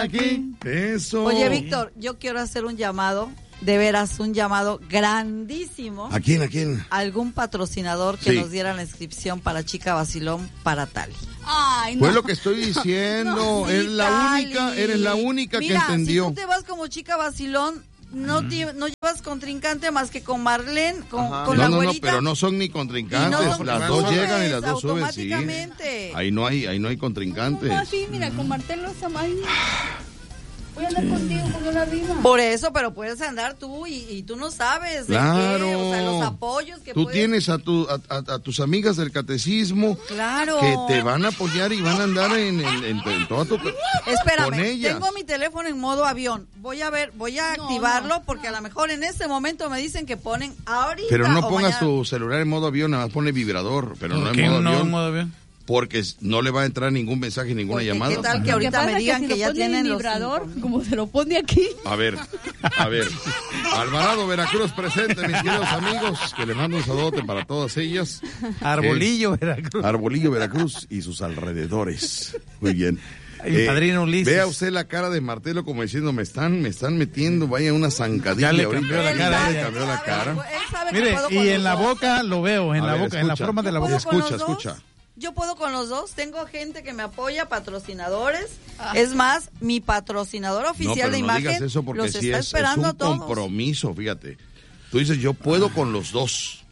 Aquí. Eso. Oye, Víctor, yo quiero hacer un llamado, de veras, un llamado grandísimo. ¿A quién? Algún patrocinador que Sí. nos diera la inscripción para Chica Vacilón para Tali. Ay, no. Pues lo que estoy diciendo, No, sí, eres la única que Mira, entendió. si tú te vas como Chica Vacilón, no llevas contrincante más que con Marlene, con la No, güerita. pero no son ni contrincantes. Y no son- las no dos subes llegan y las dos suben, sí. automáticamente. Ahí no hay contrincantes. No, sí, mira, con Martelo Samay. Voy a andar contigo porque la viva. Por eso, pero puedes andar tú y tú no sabes de Claro. qué, o sea, los apoyos que Tú puedes... tienes a tus amigas del catecismo Claro. que te van a apoyar y van a andar en toda tu... Espérame, con ellas. tengo mi teléfono en modo avión. Voy a activarlo porque a lo mejor en este momento me dicen que ponen ahorita. Pero no o pongas mañana. tu celular en modo avión, nada más pone vibrador, pero no ¿Por en qué modo no avión. en modo avión? Porque no le va a entrar ningún mensaje, ninguna Porque llamada. ¿qué tal que Lo que ahorita pasa me es digan si que lo ya pone tienen en los vibrador, 5,000? como se lo pone aquí. A ver. Alvarado, Veracruz presente, mis queridos amigos, que le mando un saludote para todas ellas. Arbolillo, Veracruz. Arbolillo, Veracruz y sus alrededores. Muy bien. Mi padrino Ulises. Vea usted la cara de Martelo como diciendo, me están metiendo, vaya una zancadilla. Ya le ahorita. cambió la cara, Ya le ya. cambió la cara. Él sabe que Mire, puedo con y los en la dos. boca lo veo, en A la ver, boca, en la escucha. forma de la ¿Puedo boca. con los dos? Escucha. Yo puedo con los dos. Tengo gente que me apoya, patrocinadores. Es más, mi patrocinador No, oficial pero de no imagen digas eso porque los sí está es esperando a un todos. compromiso, fíjate. Tú dices, yo puedo con los dos.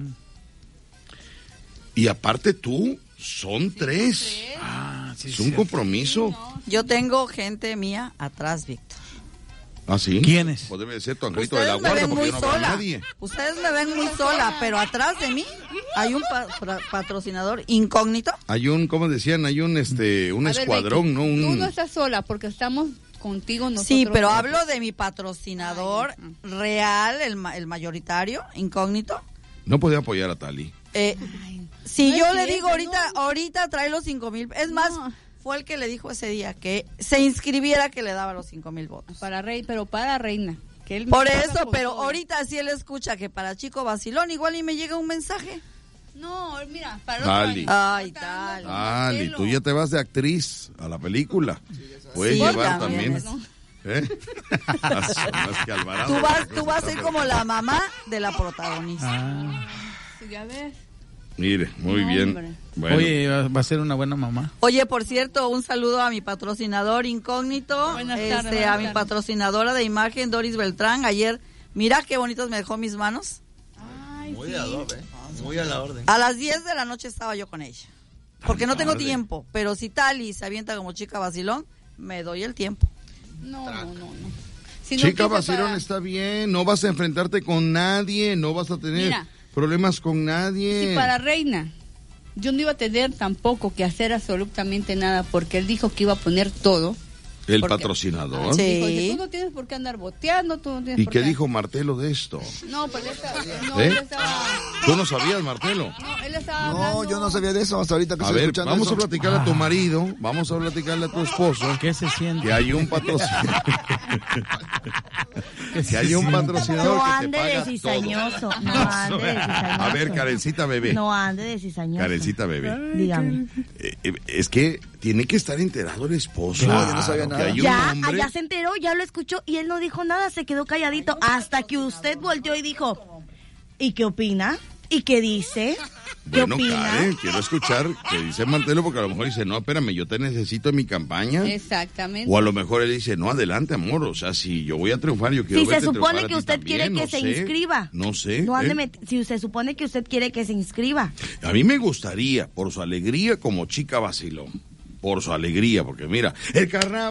Y aparte tú, son tres. Ah, sí, Es un compromiso. Yo tengo gente mía atrás, Víctor. ¿Ah, sí? ¿Quiénes? Pues debe ser tu angelito de la Ustedes me guarda ven porque muy yo no veo a sola. nadie. Ustedes me ven muy sola, pero atrás de mí hay un patrocinador incógnito. Hay un, ¿cómo decían? Hay un A ver, escuadrón, Becky, ¿no? Tú no estás sola porque estamos contigo nosotros. Sí, pero hablo de mi patrocinador real, el mayoritario, incógnito. No podía apoyar a Tali. Si No yo es le cierto, digo ahorita trae los 5,000. Es más, fue el que le dijo ese día que se inscribiera que le daba los 5,000 votos. Para reina. Que él me Por pasa eso, con pero todo. ahorita si él escucha que para Chico Vacilón igual y me llega un mensaje. No, mira, para Tali. otro año. Ay, Está Tali. dando con Tali, Marcelo. tú ya te vas de actriz a la película. Puedes Sí, llevar también. también. ¿Eh? Más que Alvarado. Tú vas a ser como la mamá de la protagonista. Ah. Ya ves. Mire, muy No, bien. hombre. Bueno, Oye, va a ser una buena mamá. Oye, por cierto, un saludo a mi patrocinador incógnito, Buenas tardes, a buenas mi tardes. patrocinadora de imagen, Doris Beltrán. Ayer, mira qué bonitos me dejó mis manos. Ay, Muy sí. a la orden, muy a la orden. A las 10 de la noche estaba yo con ella. Porque no tengo tarde. tiempo, pero si Tali se avienta como Chica Vacilón, me doy el tiempo. No. Si no chica quise vacilón para- está bien, no vas a enfrentarte con nadie, no vas a tener Mira. problemas con nadie. Si para reina, yo no iba a tener tampoco que hacer absolutamente nada porque él dijo que iba a poner todo. El porque- patrocinador. Sí. Dijo, dice, tú no tienes por qué andar boteando, tú no tienes ¿Y por qué dijo Martelo de esto? No, pues él estaba... ¿Eh? Él estaba... ¿Tú no sabías, Martelo? No, él estaba No, hablando... yo no sabía de eso hasta ahorita que A estoy ver, escuchando vamos eso. a platicarle a tu marido, vamos a platicarle a tu esposo ¿Qué se siente? que hay un patrocinador. Que hay un patrocinador No que te ande paga de todo. cizañoso. No ande de cizañoso. A ver, Karencita bebé. No ande de cizañoso. Karencita bebé. Dígame. Es que tiene que estar enterado el esposo. No, yo no sabía que nada. hay un Ya, hombre- allá se enteró, ya lo escuchó y él no dijo nada, se quedó calladito hasta que usted volteó y dijo, ¿y qué opina? ¿Y qué dice? ¿Qué Bueno, opina? Karen, quiero escuchar que dice Martelo, porque a lo mejor dice, no, espérame, yo te necesito en mi campaña. Exactamente. O a lo mejor él dice, no, adelante, amor, o sea, si yo voy a triunfar, yo quiero Si se verte supone triunfar a que ti usted también, quiere que no se sé, inscriba. No sé. No ande ¿eh? si se supone que usted quiere que se inscriba. A mí me gustaría, por su alegría como chica vacilón, por su alegría, porque mira, el carnaval